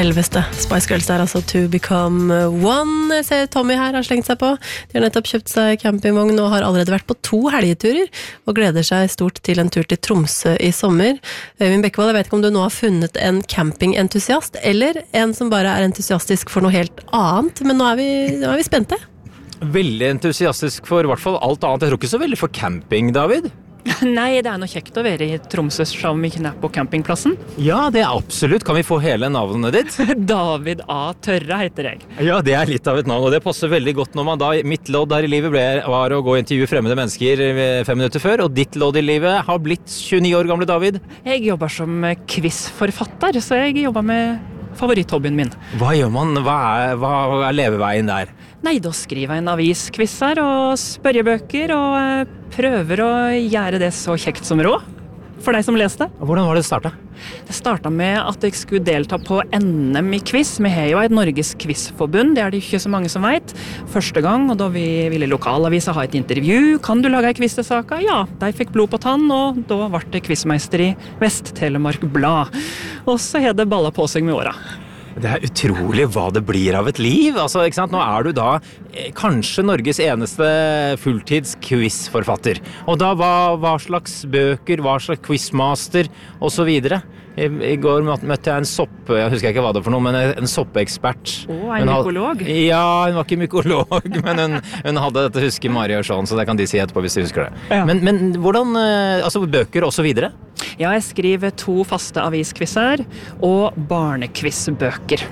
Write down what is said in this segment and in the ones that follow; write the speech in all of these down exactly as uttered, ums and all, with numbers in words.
Selveste Spice Girls der, altså To Become One. Jeg ser Tommy her har slengt seg på. De har nettopp kjøpt seg campingvogn og har allerede vært på to helgeturer, og gleder seg stort til en tur til Tromsø i sommer. Øyvind Bekkevold, jeg vet ikke om du nå har funnet en campingentusiast, eller en som bare er entusiastisk for noe helt annet, men nå er vi, nå er vi spente. Veldig entusiastisk for i hvert fall alt annet. Jeg tror ikke så veldig for camping, David. Nei, det er noe kjekt å være i Tromsø sammen med Knapp på campingplassen. Ja, det er absolutt. Kan vi få hele navnet ditt? David A. Tørre heter jeg. Ja, det er litt av et navn, og det passer veldig godt når man da, mitt lodd her i livet ble, var å gå og intervjue fremmede mennesker fem minutter før, og ditt lodd i livet har blitt tjueni år gamle, David. Jeg jobber som quizforfatter, så jeg jobber med favoritthobbyen min. Hva gjør man? Hva er, hva er leveveien der? Nei, da skriver jeg en aviskvisser og spørrebøker og prøver å gjøre det så kjekt som råd for deg som leste. Hvordan var det det startet? Det startet med at jeg skulle delta på N M i quiz. Vi har jo et Norges quizforbund, det er det ikke så mange som vet. Første gang, og da vi ville lokalavisa ha et intervju, kan du lage en quiz til saka? Ja, de fikk blod på tann, og da ble det quizmeister i Vest-Telemark Blad. Og så har det ballet på seg med åra. Det er utrolig hva det blir av et liv. Altså, ikke sant? Nå er du da eh, kanskje Norges eneste fulltids quizforfatter. Og da hva, hva slags bøker, hva slags quizmaster og så videre. I, I går møtte jeg en sopp, jeg husker ikke hva det var for noe, men en soppeekspert. Åh, en mykolog? Ja, hun var ikke mykolog, men hun, hun hadde dette, husker Mari og Sean, så det kan de si etterpå hvis de husker det. Ja. Men, men hvordan, altså bøker og så videre? Ja, jeg skriver to faste aviskvisser og barnekvissbøker.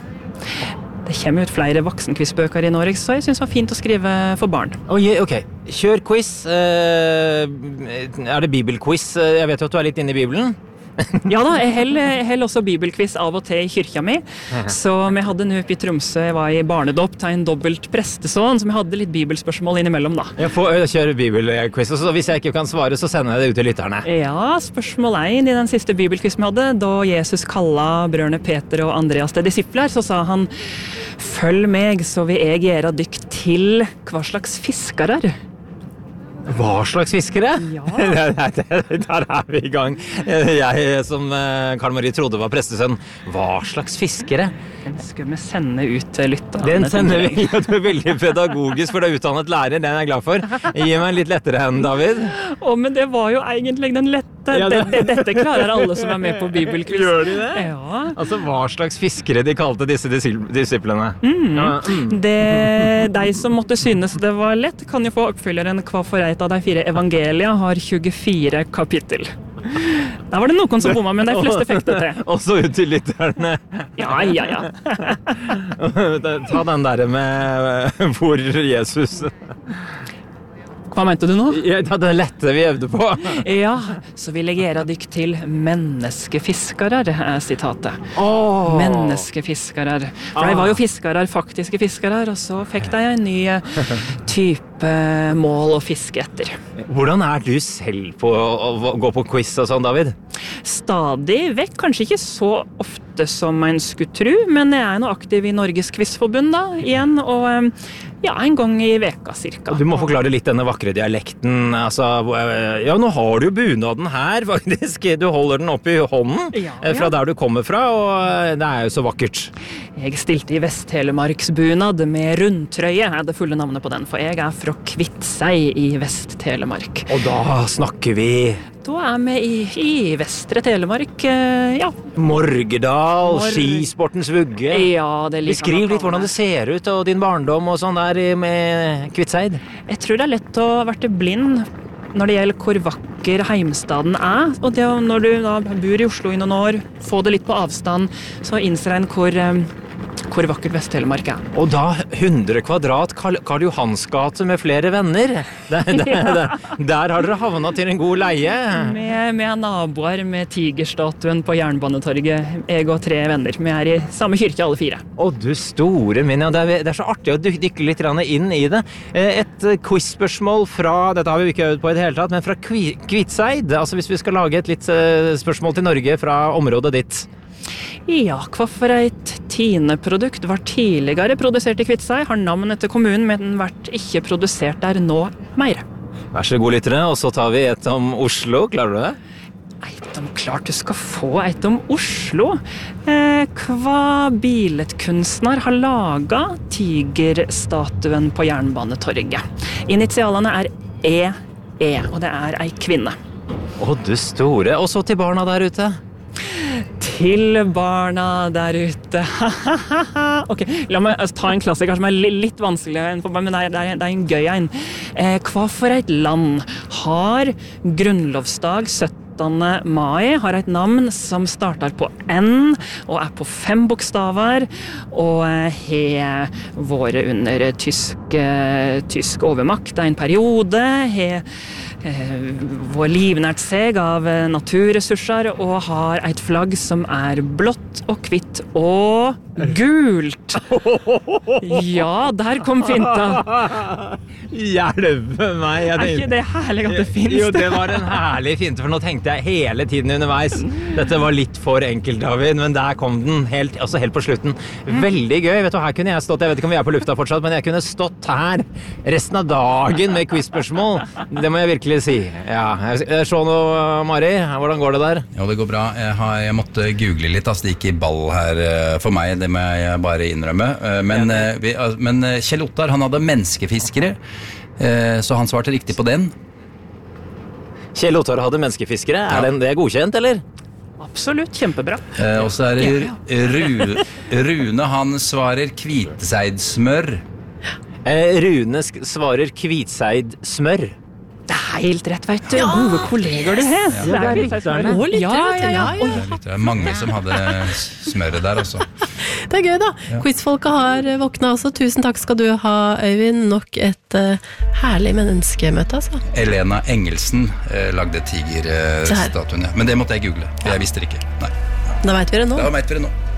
Det kommer ut flere voksenkvissbøker i Norge, så jeg synes det var fint å skrive for barn. Oh, yeah, ok, kjør quiz. Eh, er det bibelquiz? Jeg vet jo at du er litt inne i Bibelen. Ja da, jeg held også bibelquiz av og til i kyrkja mi. Så vi hadde nå oppe i Tromsø, jeg var i barnedopp til en dobbelt prestesån, så vi hadde litt bibelspørsmål innimellom da. Jeg får kjøre bibelquiz, og så hvis jeg ikke kan svare, så sender jeg det ut til lytterne. Ja, spørsmål én i den siste bibelquiz vi hadde, da Jesus kallet brødrene Peter og Andreas til disipler, så sa han: «Følg meg, så vil jeg gjøre dykk til hva slags fiskere». Hva slags fiskere? Ja. Der er vi i gang. Jeg som Karl Marie trodde var prestesønn. Hva slags fiskere? Den skal vi sende ut til lytterne. Den sender vi. Ja, du er veldig pedagogisk, for du er utdannet lærer. Den er jeg glad for. Gi meg en litt lettere enn David. Å, men det var jo egentlig den lette. Ja, det... Dette, dette klarer alle som er med på bibelquiz. Gjør de det? Ja. Altså, hva slags fiskere de kalte disse disiplene? Mm. Ja, mm. Det, de som måtte synes det var lett, kan jo få oppfølgeren hva for et av de fire evangelia har tjuefire kapittel. Der var det noen som bomma, men de fleste fikk det til. Og så ut til lytterne. Ja, ja, ja. Ta den der med hvor Jesus... Hva mente du nå? Ja, det lette vi øvde på. Ja, så vil jeg gjøre dykk til menneskefiskere, er sitatet. Oh. Menneskefiskere. For de var jo fiskere, faktiske fiskere, og så fikk de en ny type mål å fiske etter. Hvordan er du selv på å gå på quiz og sånn, David? Stadig vekk, kanskje ikke så ofte som en skulle tro, men jeg er nå aktiv i Norges quizforbund da, igjen, og ja, en gang i veka cirka. Du må forklare litt denne vakre dialekten. Altså, ja, nå har du jo bunaden her, faktisk. Du holder den opp i hånden ja, ja. fra der du kommer fra, og det er jo så vakkert. Jeg stilte i Vest-Telemarksbunad med rundtrøye, er det fulle navnet på den, for jeg er fra Kvitsei i Vest-Telemark. Og da snakker vi... Da er vi i, i Vestre Telemark, ja. Morgedal, Mor... skisportens vugge. Ja, det liker Beskriv litt hvordan det ser ut, og din barndom og sånn der med Kvitseid. Jeg tror det er lett å være blind når det gjelder hvor vakker heimstaden er. Og det, når du da bor i Oslo i noen år, få det litt på avstand, så innser en hvor... hvor vakkert Vest-Telemark er. Og da hundre kvadrat Karl Johans gate med flere venner. Der, der, der, der har dere havnet til en god leie. Med, med naboer med tigerstatuen på Jernbanetorget. Jeg og tre venner. Vi er i samme kyrke alle fire. Å, du store min. Ja, det, er, det er så artig å dykke litt inn i det. Et quiz-spørsmål fra, dette har vi ikke øvd på i det hele tatt, men fra Kvitseid. Altså hvis vi skal lage et litt spørsmål til Norge fra området ditt. Ja, hva for et Tine-produkt var tidligere produsert i Kvitsei, har navn etter kommunen, men vært ikke produsert der nå mer. Vær så god, lyttere, og så tar vi et om Oslo, klarer du det? Eit om klart du skal få eit om Oslo. Eh, Eh, hva billedkunstner har laget tigerstatuen på Jernbanetorget? Initialene er E E, og det er ei kvinne. Å, du store. Og så til barna der ute. Til barna der ute. Ok, la meg ta en klassiker som er litt vanskeligere enn for meg, men det er, det er, det er en gøy en. Eh, hva for et land har grunnlovsdag syttende mai, har et navn som starter på N og er på fem bokstaver, og har vært under tysk, tysk overmakt en periode, har vår livnært seg av naturressurser og har et flagg som er blått og hvitt og gult. Ja, der kom finta. Hjelpe meg. Er ikke det herlig at det finnes? Jo, det var en herlig finte, for nå tenkte jeg hele tiden underveis. Dette var litt for enkelt, David, men der kom den helt, altså helt på slutten. Veldig gøy. Vet du, her kunne jeg stått, jeg vet ikke om vi er på lufta fortsatt, men jeg kunne stått her resten av dagen med quiz-spørsmål. Det må jeg virkelig si. Ja, jeg så noe, Mari. Hvordan går det der? Jo, det går bra. Jeg, har, jeg måtte google litt, altså det gikk i ball her for meg, det må jeg bare innrømme. Men, vi, men Kjell Ottar, han hadde menneskefiskere, så han svarte riktig på den. Kjell Ottar hadde menneskefiskere. Er den, det godkjent, eller? Absolutt, kjempebra. Og så er det Rune, Rune han svarer hvitseidsmør. Rune svarer hvitseid smør. Det er helt rett, vet du. Ja. Gode kolleger du har. Ja, det er lytterne. Og lyttere, ja, ja, ja. ja, Det er mange som hadde smøret der også. Det er gøy da. Ja. Quizfolket har våknet også. Tusen takk skal du ha, Øyvind. Nok et uh, herlig menneskemøte, altså. Elena Engelsen uh, lagde tigerstatuen, uh, ja. Men det måtte jeg google, for jeg visste det ikke. Nei. Da vet vi det nå. Da vet vi det nå.